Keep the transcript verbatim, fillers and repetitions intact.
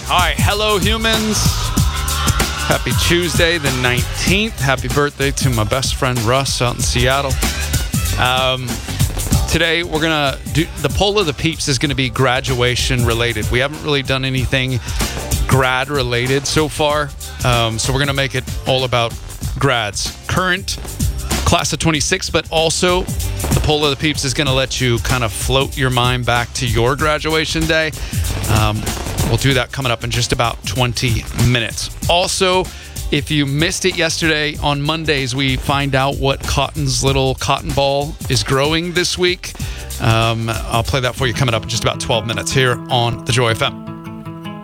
All right, hello humans. Happy Tuesday the nineteenth. Happy birthday to my best friend Russ out in Seattle. Um, today we're gonna do the poll of the peeps is gonna be graduation related. We haven't really done anything grad related so far, um, so we're gonna make it all about grads. Current class of twenty-six, but also the poll of the peeps is gonna let you kind of float your mind back to your graduation day. Um, we'll do that coming up in just about twenty minutes. Also, if you missed it yesterday, on Mondays, we find out what Cotton's little cotton ball is growing this week. Um, I'll play that for you coming up in just about twelve minutes here on The Joy F M.